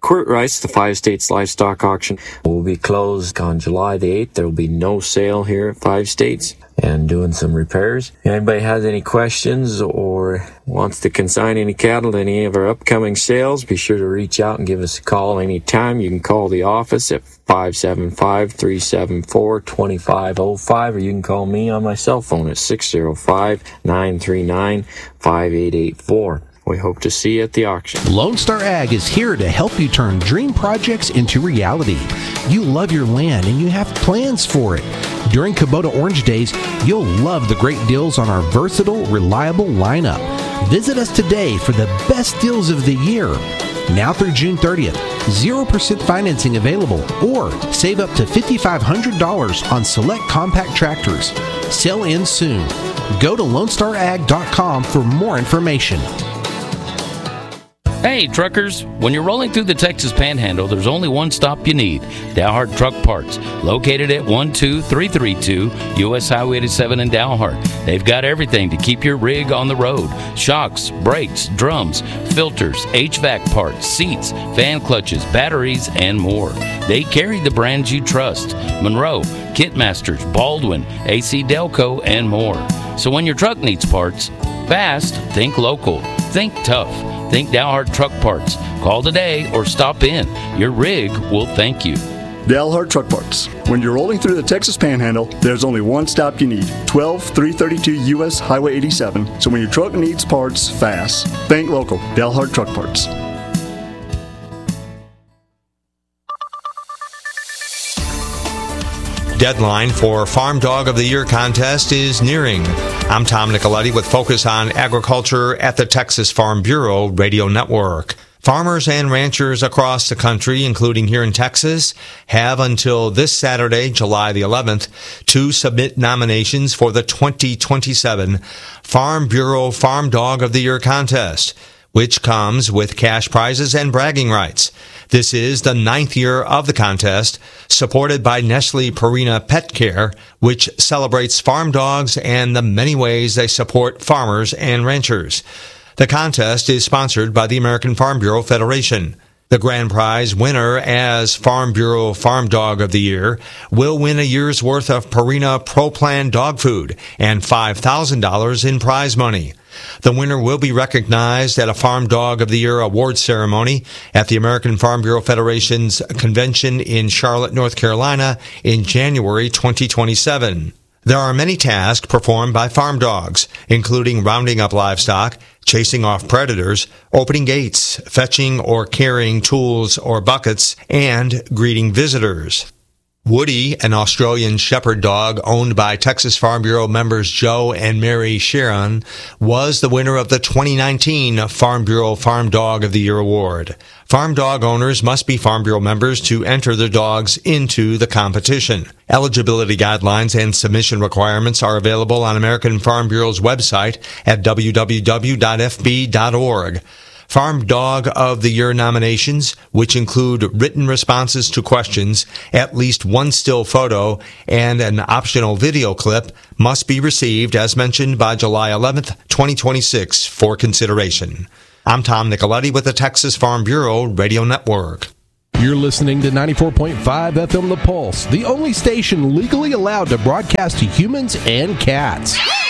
Quirt Rice, the 5 States Livestock Auction will be closed on July the 8th. There will be no sale here at 5 States and doing some repairs. If anybody has any questions or wants to consign any cattle to any of our upcoming sales, be sure to reach out and give us a call anytime. You can call the office at 575-374-2505, or you can call me on my cell phone at 605-939-5884. We hope to see you at the auction. Lone Star Ag is here to help you turn dream projects into reality. You love your land and you have plans for it. During Kubota Orange Days, you'll love the great deals on our versatile, reliable lineup. Visit us today for the best deals of the year. Now through June 30th, 0% financing available, or save up to $5,500 on select compact tractors. Sell in soon. Go to LoneStarAg.com for more information. Hey, truckers, when you're rolling through the Texas Panhandle, there's only one stop you need, Dalhart Truck Parts, located at 12332 U.S. Highway 87 in Dalhart. They've got everything to keep your rig on the road: shocks, brakes, drums, filters, HVAC parts, seats, fan clutches, batteries, and more. They carry the brands you trust: Monroe, Kitmasters, Baldwin, AC Delco, and more. So when your truck needs parts, fast, think local. Think tough. Think Dalhart Truck Parts. Call today or stop in. Your rig will thank you. Dalhart Truck Parts. When you're rolling through the Texas Panhandle, there's only one stop you need: 12332 U.S. Highway 87. So when your truck needs parts, fast, think local. Dalhart Truck Parts. Deadline for Farm Dog of the Year contest is nearing. I'm Tom Nicoletti with Focus on Agriculture at the Texas Farm Bureau Radio Network. Farmers and ranchers across the country, including here in Texas, have until this Saturday, July the 11th, to submit nominations for the 2027 Farm Bureau Farm Dog of the Year contest, which comes with cash prizes and bragging rights. This is the 9th year of the contest, supported by Nestle Purina Pet Care, which celebrates farm dogs and the many ways they support farmers and ranchers. The contest is sponsored by the American Farm Bureau Federation. The grand prize winner as Farm Bureau Farm Dog of the Year will win a year's worth of Purina Pro Plan dog food and $5,000 in prize money. The winner will be recognized at a Farm Dog of the Year award ceremony at the American Farm Bureau Federation's convention in Charlotte, North Carolina in January 2027. There are many tasks performed by farm dogs, including rounding up livestock, chasing off predators, opening gates, fetching or carrying tools or buckets, and greeting visitors. Woody, an Australian shepherd dog owned by Texas Farm Bureau members Joe and Mary Sharon, was the winner of the 2019 Farm Bureau Farm Dog of the Year award. Farm dog owners must be Farm Bureau members to enter their dogs into the competition. Eligibility guidelines and submission requirements are available on American Farm Bureau's website at www.fb.org. Farm Dog of the Year nominations, which include written responses to questions, at least one still photo, and an optional video clip, must be received as mentioned by July 11th, 2026 for consideration. I'm Tom Nicoletti with the Texas Farm Bureau Radio Network. You're listening to 94.5 FM The Pulse, the only station legally allowed to broadcast to humans and cats.